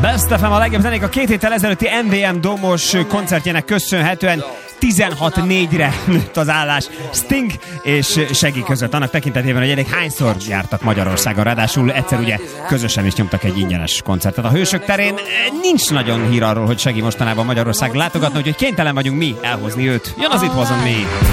Best FM a legjobb zenék a 2 héttel ezelőtti MVM Domos koncertjének köszönhetően 16-4-re nőtt az állás Sting és Shaggy között. Annak tekintetében, hogy eddig hányszor jártak Magyarországon, ráadásul egyszer ugye közösen is nyomtak egy ingyenes koncertet. A Hősök terén nincs nagyon hír arról, hogy Shaggy mostanában Magyarország látogatna, úgyhogy kénytelen vagyunk mi elhozni őt. Jön az It Wasn't Me.